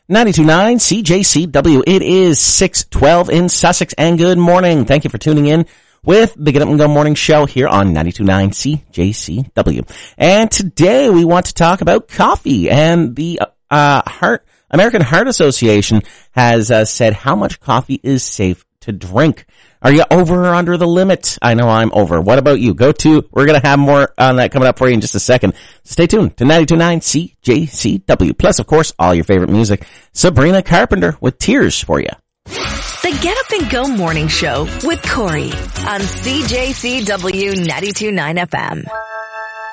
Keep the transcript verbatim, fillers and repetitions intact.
ninety-two point nine C J C W. It is six twelve in Sussex, and good morning. Thank you for tuning in with the Get Up and Go Morning Show here on ninety-two point nine C J C W. And today we want to talk about coffee, and the uh, Heart American Heart Association has uh, said how much coffee is safe to drink. Are you over or under the limit? I know I'm over. What about you? Go to, we're going to have more on that coming up for you in just a second. Stay tuned to ninety-two point nine C J C W. Plus, of course, all your favorite music. Sabrina Carpenter with Tears for you. The Get Up and Go Morning Show with Corey on C J C W ninety-two point nine F M.